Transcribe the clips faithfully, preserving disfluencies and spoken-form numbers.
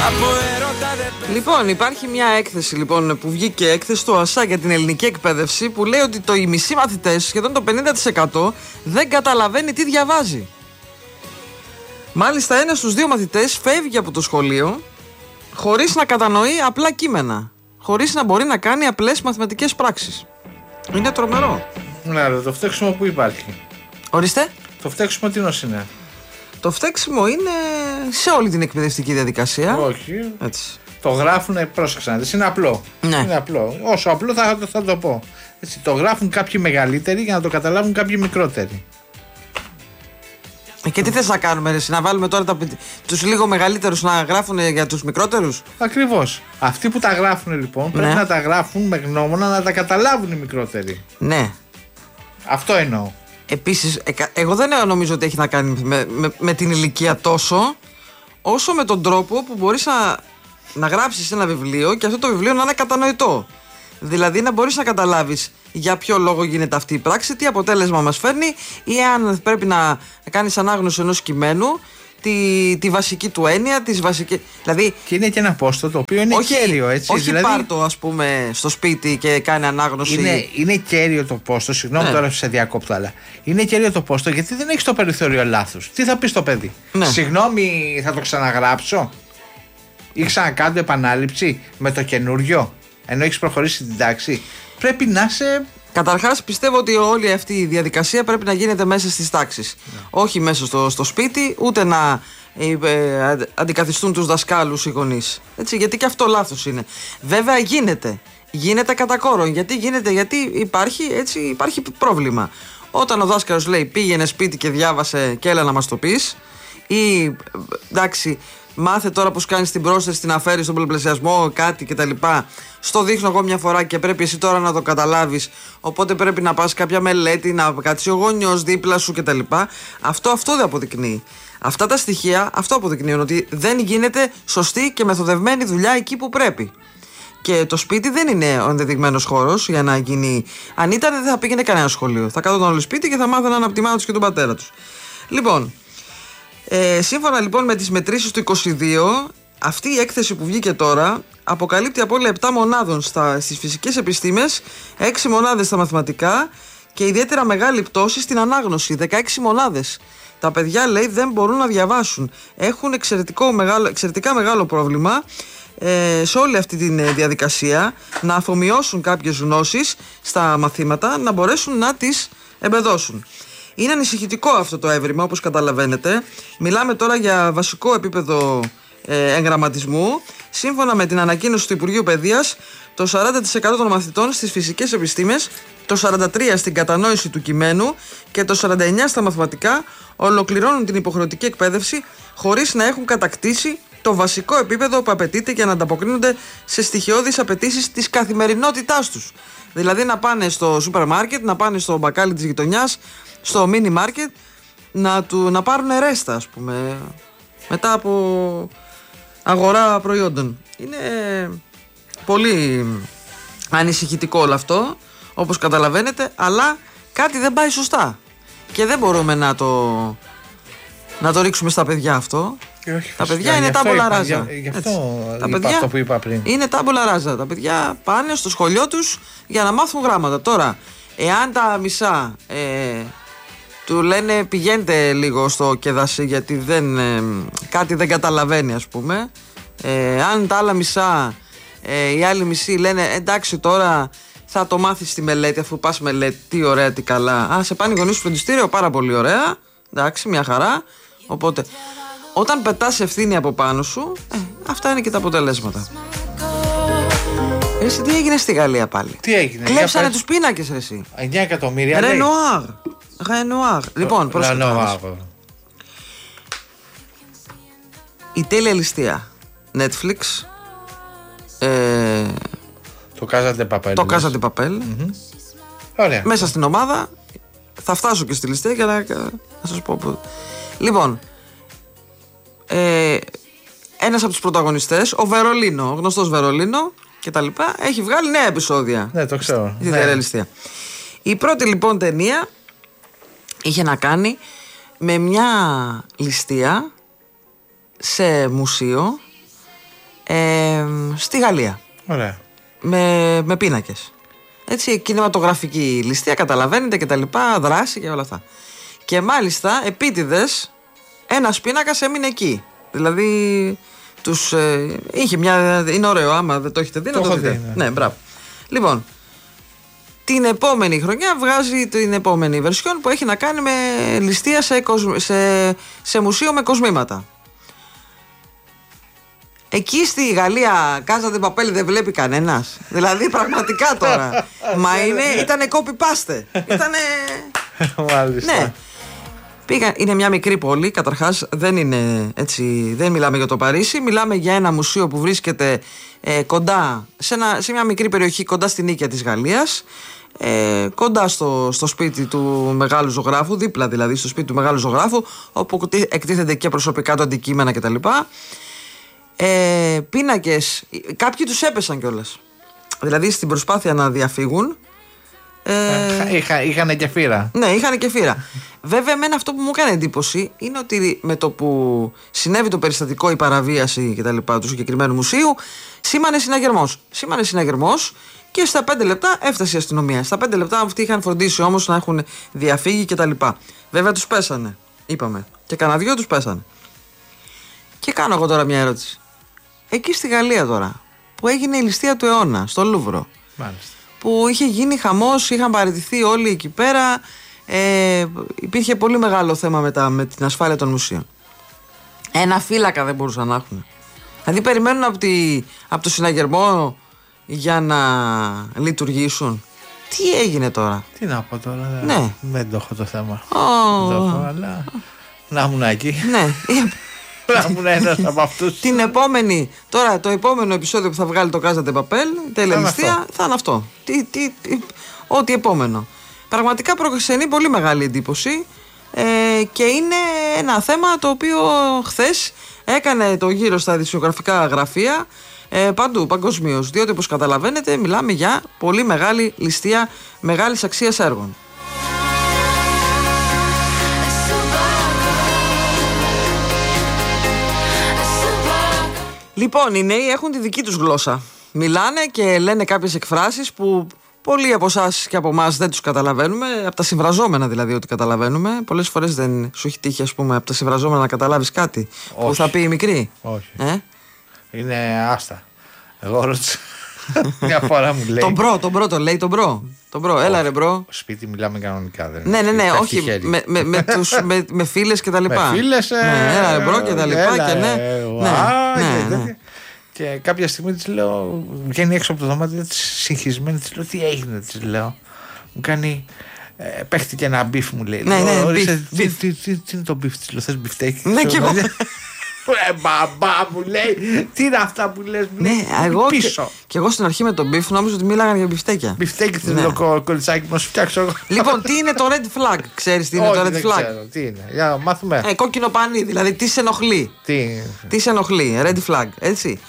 Λοιπόν, υπάρχει μια έκθεση λοιπόν, που βγήκε έκθεση του ΟΑΣΑ για την ελληνική εκπαίδευση που λέει ότι το οι μισοί μαθητές, σχεδόν το πενήντα τοις εκατό, δεν καταλαβαίνει τι διαβάζει. Μάλιστα, ένας στους δύο μαθητές φεύγει από το σχολείο χωρίς να κατανοεί απλά κείμενα, χωρίς να μπορεί να κάνει απλές μαθηματικές πράξεις. Είναι τρομερό. Ναι, αλλά το φταίξιμο που υπάρχει. Ορίστε. Το φταίξιμο τι νος είναι? Το φταίξιμο είναι σε όλη την εκπαιδευτική διαδικασία. Όχι. Έτσι. Το γράφουν, πρόσεξα να δεις, είναι απλό. Ναι. Είναι απλό. Όσο απλό θα, θα το πω. Έτσι, το γράφουν κάποιοι μεγαλύτεροι για να το καταλάβουν κάποιοι μικρότεροι. Και τι θες να κάνουμε, ρε, να βάλουμε τώρα τα, τους λίγο μεγαλύτερους να γράφουν για τους μικρότερους? Ακριβώς. Αυτοί που τα γράφουν λοιπόν πρέπει ναι. να τα γράφουν με γνώμονα να τα καταλάβουν οι μικρότεροι. Ναι. Αυτό εννοώ. Επίσης, ε, εγώ δεν νομίζω ότι έχει να κάνει με, με, με την ηλικία τόσο, όσο με τον τρόπο που μπορείς να, να γράψεις ένα βιβλίο και αυτό το βιβλίο να είναι κατανοητό. Δηλαδή να μπορείς να καταλάβεις για ποιο λόγο γίνεται αυτή η πράξη, τι αποτέλεσμα μας φέρνει, ή αν πρέπει να κάνεις ανάγνωση ενός κειμένου, τη, τη βασική του έννοια, τις βασικές. Δηλαδή, και είναι και ένα πόστο το οποίο είναι όχι, κέριο, έτσι. Όχι δηλαδή, πάρ' το, ας πούμε, στο σπίτι και κάνει ανάγνωση. Είναι, είναι κέριο το πόστο, συγγνώμη ναι. τώρα σε διακόπτω, αλλά είναι κέριο το πόστο γιατί δεν έχεις το περιθώριο λάθους. Τι θα πει στο παιδί? Ναι. Συγγνώμη, θα το ξαναγράψω ή ξανακάνω επανάληψη με το καινούριο, ενώ έχεις προχωρήσει την τάξη. Πρέπει να είσαι. Καταρχάς, πιστεύω ότι όλη αυτή η διαδικασία πρέπει να γίνεται μέσα στις τάξεις. Yeah. Όχι μέσα στο, στο σπίτι, ούτε να ε, ε, αντικαθιστούν τους δασκάλους οι γονείς. Έτσι, γιατί και αυτό λάθος είναι. Βέβαια γίνεται. Γίνεται κατά κόρον. Γιατί γίνεται, γιατί υπάρχει, έτσι, υπάρχει πρόβλημα. Όταν ο δάσκαλος λέει πήγαινε σπίτι και διάβασε και έλα να μας το πεις, ή εντάξει, μάθε τώρα πως κάνεις την πρόσθεση, την αφαίρεση, τον πολλαπλασιασμό, κάτι κτλ. Στο δείχνω εγώ μια φορά και πρέπει εσύ τώρα να το καταλάβεις. Οπότε πρέπει να πας κάποια μελέτη, να κάτσει ο γονιός δίπλα σου κτλ. Αυτό, αυτό δεν αποδεικνύει. Αυτά τα στοιχεία αυτό αποδεικνύουν ότι δεν γίνεται σωστή και μεθοδευμένη δουλειά εκεί που πρέπει. Και το σπίτι δεν είναι ο ενδεδειγμένος χώρος για να γίνει. Αν ήταν, δεν θα πήγαινε κανένα σχολείο. Θα κάθονταν όλοι σπίτι και θα μάθαιναν από τη μάνα τους και τον πατέρα τους. Λοιπόν. Ε, σύμφωνα λοιπόν με τις μετρήσεις του είκοσι δύο, αυτή η έκθεση που βγήκε τώρα αποκαλύπτει απώλεια επτά μονάδων στα, στις φυσικές επιστήμες, έξι μονάδες στα μαθηματικά και ιδιαίτερα μεγάλη πτώση στην ανάγνωση, δεκαέξι μονάδες. Τα παιδιά, λέει, δεν μπορούν να διαβάσουν. Έχουν εξαιρετικό μεγάλο, εξαιρετικά μεγάλο πρόβλημα ε, σε όλη αυτή τη διαδικασία να αφομοιώσουν κάποιες γνώσεις στα μαθήματα, να μπορέσουν να τις εμπεδώσουν. Είναι ανησυχητικό αυτό το έβριμα, όπως καταλαβαίνετε. Μιλάμε τώρα για βασικό επίπεδο ε, εγγραμματισμού. Σύμφωνα με την ανακοίνωση του Υπουργείου Παιδείας, το σαράντα τοις εκατό των μαθητών στις φυσικές επιστήμες, το σαράντα τρία τοις εκατό στην κατανόηση του κειμένου και το σαράντα εννέα τοις εκατό στα μαθηματικά ολοκληρώνουν την υποχρεωτική εκπαίδευση χωρίς να έχουν κατακτήσει το βασικό επίπεδο που απαιτείται για να ανταποκρίνονται σε στοιχειώδεις απαιτήσεις της καθημερινότητάς τους. Δηλαδή να πάνε στο σούπερ μάρκετ, να πάνε στο μπακάλι της γειτονιάς, στο μίνι μάρκετ, να, του, να πάρουν ρέστα, ας πούμε, μετά από αγορά προϊόντων. Είναι πολύ ανησυχητικό όλο αυτό, όπως καταλαβαίνετε, αλλά κάτι δεν πάει σωστά και δεν μπορούμε να το, να το ρίξουμε στα παιδιά αυτό. Όχι, τα παιδιά είναι τάμπολα ράζα. Γι' αυτό τα παιδιά αυτό που είπα πριν. Είναι τάμπολα ράζα. Τα παιδιά πάνε στο σχολείο τους για να μάθουν γράμματα. Τώρα, εάν τα μισά ε, του λένε πηγαίνετε λίγο στο κεδασί γιατί δεν, ε, κάτι δεν καταλαβαίνει, ας πούμε, ε, αν τα άλλα μισά, ε, οι άλλοι μισοί λένε εντάξει τώρα θα το μάθεις στη μελέτη, αφού πας μελέτη, τι ωραία, τι καλά. Α, σε πάνε οι γονείς στο φροντιστήριο, πάρα πολύ ωραία. Εντάξει, μια χαρά. Οπότε, όταν πετάς ευθύνη από πάνω σου, ε, αυτά είναι και τα αποτελέσματα. Εσύ τι έγινε στη Γαλλία πάλι? Τι έγινε? Κλέψανε τους πίνακες, εσύ. εννιά εκατομμύρια. Ρενουάρ. Ρενουάρ. Λοιπόν, πρόσεχε. Η τέλεια ληστεία Netflix. Ε, το Casa de Papel. Το Casa de Papel. Mm-hmm. Ωραία. Μέσα στην ομάδα. Θα φτάσω και στη ληστεία για να, να σας πω που... Λοιπόν, ε, ένας από τους πρωταγωνιστές, ο Βερολίνο, ο γνωστός Βερολίνο και τα λοιπά, έχει βγάλει νέα επεισόδια. Ναι, το ξέρω. Στη ναι. ληστεία. Η πρώτη λοιπόν ταινία είχε να κάνει με μια ληστεία σε μουσείο ε, στη Γαλλία. Ωραία. Με, με πίνακες. Έτσι, κινηματογραφική ληστεία, καταλαβαίνετε, και τα λοιπά, δράση και όλα αυτά. Και μάλιστα, επίτηδες, ένας πίνακας έμεινε εκεί. Δηλαδή, τους ε, είχε μια. Είναι ωραίο, άμα δεν το έχετε δει, να το δείτε. Ναι. ναι, μπράβο. Λοιπόν, την επόμενη χρονιά βγάζει την επόμενη βερσιόν που έχει να κάνει με ληστεία σε, σε, σε μουσείο με κοσμήματα. Εκεί στη Γαλλία Casa de Papel δεν βλέπει κανένας. Δηλαδή πραγματικά τώρα. Μα είναι, ήτανε copy-paste. Ήτανε. Μάλιστα. Ναι. Πήγα, είναι μια μικρή πόλη, καταρχάς δεν είναι έτσι, δεν μιλάμε για το Παρίσι, μιλάμε για ένα μουσείο που βρίσκεται ε, κοντά, σε, ένα, σε μια μικρή περιοχή κοντά στην οίκια της Γαλλίας, ε, κοντά στο, στο σπίτι του μεγάλου ζωγράφου, δίπλα δηλαδή στο σπίτι του μεγάλου ζωγράφου, όπου εκτίθενται και προσωπικά του αντικείμενα κτλ. Ε, πίνακες, κάποιοι τους έπεσαν κιόλας, δηλαδή στην προσπάθεια να διαφύγουν. Ε, είχα, είχανε και φύρα. Ναι, είχανε και φύρα. Βέβαια, εμένα αυτό που μου έκανε εντύπωση είναι ότι με το που συνέβη το περιστατικό, η παραβίαση κτλ. Του συγκεκριμένου μουσείου, σήμανε συναγερμός. Σήμανε συναγερμός και στα πέντε λεπτά έφτασε η αστυνομία. Στα πέντε λεπτά αυτοί είχαν φροντίσει όμως να έχουν διαφύγει κτλ. Βέβαια, τους πέσανε. Είπαμε. Και κανένα δυο τους πέσανε. Και κάνω εγώ τώρα μια ερώτηση. Εκεί στη Γαλλία τώρα, που έγινε η ληστεία του αιώνα, στο Λούβρο. Μάλιστα. Που είχε γίνει χαμός, είχαν παραιτηθεί όλοι εκεί πέρα, ε, υπήρχε πολύ μεγάλο θέμα με, τα, με την ασφάλεια των μουσείων. Ένα φύλακα δεν μπορούσαν να έχουν. Δηλαδή περιμένουν από, τη, από το συναγερμό για να λειτουργήσουν. Τι έγινε τώρα? Τι να πω τώρα, ναι. Δεν το έχω το θέμα. Oh. Δεν το έχω, αλλά να ήμουν εκεί. Ναι. Να ήμουν ένας από αυτούς. Την επόμενη, τώρα το επόμενο επεισόδιο που θα βγάλει το Casa de Papel, τελελιστία, θα είναι αυτό. Τι, τι, τι, ό,τι επόμενο. Πραγματικά προξενεί πολύ μεγάλη εντύπωση ε, και είναι ένα θέμα το οποίο χθες έκανε το γύρο στα ειδησιογραφικά γραφεία ε, παντού, παγκοσμίως. Διότι όπως καταλαβαίνετε μιλάμε για πολύ μεγάλη ληστεία μεγάλης αξίας έργων. Λοιπόν, οι νέοι έχουν τη δική τους γλώσσα. Μιλάνε και λένε κάποιες εκφράσεις που πολλοί από εσάς και από εμάς δεν τους καταλαβαίνουμε. Από τα συμφραζόμενα δηλαδή ότι καταλαβαίνουμε. Πολλές φορές δεν σου έχει τύχει, ας πούμε, από τα συμφραζόμενα να καταλάβεις κάτι? Όχι. Που θα πει η μικρή. Όχι. Ε? Είναι άστα. Εγώ ρώτησα. Μια φορά μου λέει. Τον μπρο, τον μπρο το λέει, τον μπρο. Τον μπρο, έλα ρε μπρο. Σπίτι μιλάμε κανονικά, δεν ναι, ναι, ναι, όχι. Με, με, με, τους, με, με φίλες και τα λοιπά. Με φίλες. Ναι, έλα ρε μπρο και τα λοιπά. Και ναι. Ναι, ναι. Και κάποια στιγμή της λέω, βγαίνει έξω από το δωμάτιο, της συγχυσμένη, της λέω, τι έγινε, της λέω. Μου κάνει, ε, παίχτηκε ένα μπιφ, μου λέει. Ναι, ναι, τι, τι, τι, τι είναι το μπιφ, της λέω, θες μπιφτέκι? Ναι, και εγώ. Ε, μπαμπά μου λέει, τι είναι αυτά που λες? Ναι, εγώ πίσω. Και εγώ στην αρχή με τον μπιφ νόμιζα ότι μίλαγαν για μπιφτέκια. Μπιφτέκι, τη λέω, κολλητσάκι μου, να σου φτιάξω εγώ. Λοιπόν, τι είναι το red flag? Ξέρεις τι είναι το red flag? Ξέρω, τι είναι, για μάθουμε. Ε, κόκκινο πανί, δηλαδή τι σε ενοχλεί. Τι, τι σε ενοχλεί, red flag, έτσι.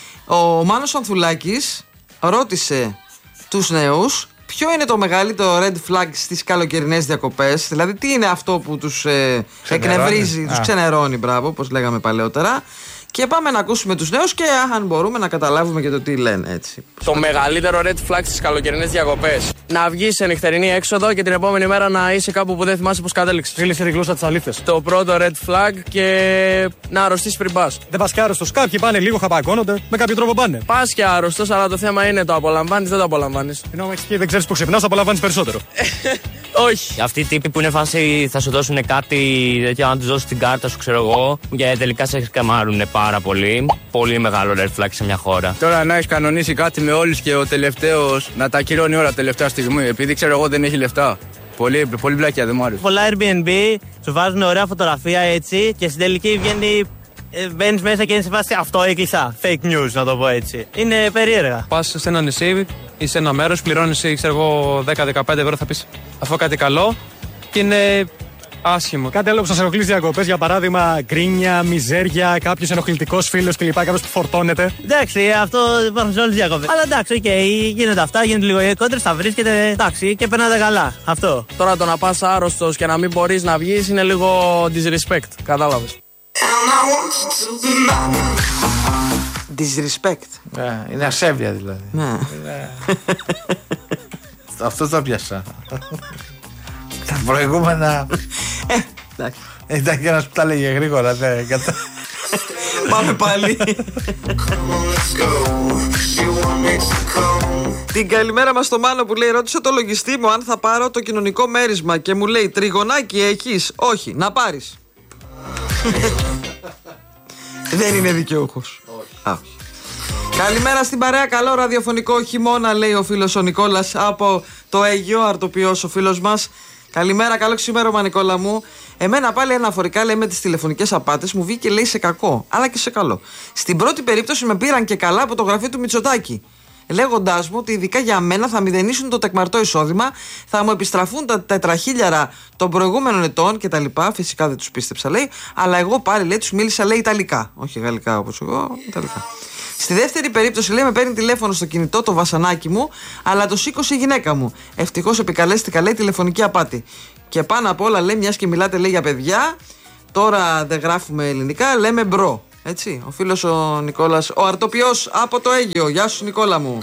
Ο Μάνος Ανθουλάκης ρώτησε τους νέους ποιο είναι το μεγαλύτερο red flag στις καλοκαιρινές διακοπές. Δηλαδή τι είναι αυτό που τους ε, εκνευρίζει, τους ξενερώνει, μπράβο, όπως λέγαμε παλαιότερα. Και πάμε να ακούσουμε τους νέους και αν μπορούμε να καταλάβουμε και το τι λένε, έτσι. Το μεγαλύτερο red flag στις καλοκαιρινές διακοπές. Να βγεις σε νυχτερινή έξοδο και την επόμενη μέρα να είσαι κάπου που δεν θυμάσαι πώς κατέληξες. Φίλησε τη γλώσσα της αλήθειας. Το πρώτο red flag και να αρρωστείς πριν πας. Δεν πας και άρρωστος. Κάποιοι πάνε λίγο, χαπακώνονται, με κάποιο τρόπο πάνε. Πας και άρρωστος, αλλά το θέμα είναι το απολαμβάνεις, δεν το απολαμβάνεις. Ενώ και δεν ξέρεις που ξυπνάς, απολαμβάνεις περισσότερο. Όχι. Αυτοί οι τύποι που είναι φάση θα σου δώσουν κάτι τέτοιο, αν τους δώσεις την κάρτα σου, ξέρω εγώ, και τελικά σε σκαμάρουν πάρα πολύ. Πολύ μεγάλο red flag σε μια χώρα. Τώρα να έχεις κανονίσει κάτι με όλους και ο τελευταίος να τα ακυρώνει όλα τελευταία στιγμή, επειδή ξέρω εγώ δεν έχει λεφτά. Πολύ, πολύ μπλάκια, δεν μου άρεσε. Πολλά Airbnb σου βάζουν ωραία φωτογραφία έτσι και στην τελική βγαίνει. Μπαίνεις μέσα και είναι σε φάση αυτό έκλεισα. Fake news, να το πω έτσι. Είναι περίεργα. Πας σε ένα νησί ή σε ένα μέρος, πληρώνεις, ξέρω εγώ, δέκα με δεκαπέντε ευρώ, θα πεις αυτό κάτι καλό και είναι άσχημο. Κάτι άλλο που σας ενοχλεί στις διακοπές, για παράδειγμα, γκρίνια, μιζέρια, κάποιος ενοχλητικός φίλος κλπ. Κάποιος που φορτώνεται. Εντάξει, αυτό υπάρχουν σε όλες τις διακοπές. Αλλά εντάξει, οκ, okay, γίνονται αυτά, γίνονται λίγο οι κόντρες, θα βρίσκεται εντάξει και περνάτε καλά. Αυτό. Τώρα το να πας άρρωστος και να μην μπορείς να βγεις είναι λίγο disrespect. Κατάλαβες. Disrespect. Yeah, είναι ασέβεια δηλαδή. Ναι. Είναι... Αυτό το πιάσα. Τα προηγούμενα. Ε, εντάξει. Ήταν και ένας που τα λέγε γρήγορα. Ναι, κατα... Πάμε πάλι. Την καλημέρα μας στο Μάνο που λέει: ρώτησε το λογιστή μου αν θα πάρω το κοινωνικό μέρισμα και μου λέει: τριγωνάκι έχεις? Όχι, να πάρεις. Δεν είναι δικαιούχος. Όχι. Καλημέρα στην παρέα, καλό ραδιοφωνικό χειμώνα, λέει ο φίλος ο Νικόλας από το Αίγιο, αρτοποιός ο φίλος μας. Καλημέρα, καλό ξημέρωμα Νικόλα μου. Εμένα πάλι αναφορικά, λέει, με τις τηλεφωνικές απάτες μου βγήκε, λέει, σε κακό, αλλά και σε καλό. Στην πρώτη περίπτωση με πήραν και καλά από το γραφείο του Μητσοτάκη, λέγοντάς μου ότι ειδικά για μένα θα μηδενίσουν το τεκμαρτό εισόδημα, θα μου επιστραφούν τα τετραχίλιαρα των προηγούμενων ετών κτλ. Φυσικά δεν τους πίστεψα, λέει, αλλά εγώ πάλι, λέει, τους μίλησα, λέει, ιταλικά. Όχι γαλλικά όπως εγώ, ιταλικά. Στη δεύτερη περίπτωση, λέει, με παίρνει τηλέφωνο στο κινητό το βασανάκι μου, αλλά το σήκωσε η γυναίκα μου. Ευτυχώς επικαλέστηκα, λέει, τηλεφωνική απάτη. Και πάνω απ' όλα, λέει, μιας και μιλάτε, λέει, για παιδιά, τώρα δεν γράφουμε ελληνικά, λέμε μπρο. Έτσι, ο φίλος ο Νικόλας, ο αρτοποιός από το Αίγιο. Γεια σου Νικόλα μου.